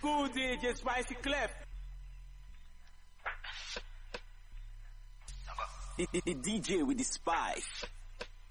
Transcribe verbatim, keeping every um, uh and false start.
school D J Spicy Clef. The, the, the D J with the spice.